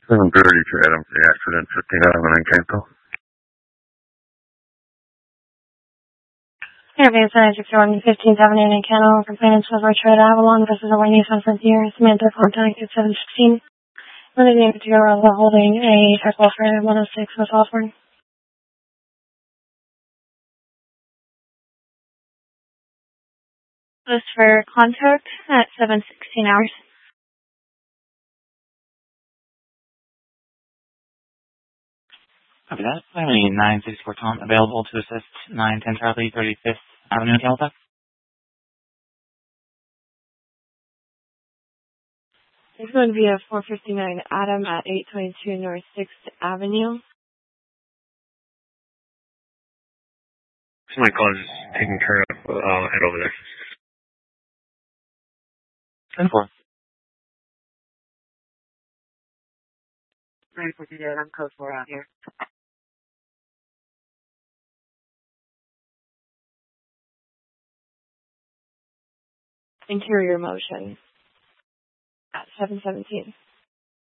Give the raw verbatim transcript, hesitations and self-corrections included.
seven thirty to Adam for the accident, fifteen Adam and Encanto. Airbase nine six one, fifteenth Avenue in Encanto, complainants of Richard Avalon versus a Nissan Frontier, Samantha contact at seven sixteen. Under the particular of holding a type offer at one oh six was offering. This for contact at seven sixteen hours. Copy that. Finally, nine six four Tom available to assist nine ten Charlie, thirty-fifth Avenue in Halifax. It's going to be a four fifty-nine Adam at eight twenty-two North sixth Avenue. So my call is taken care of. I'll head over there. ten four. Ready for today. I'm code four out here. Interior motion at seven seventeen.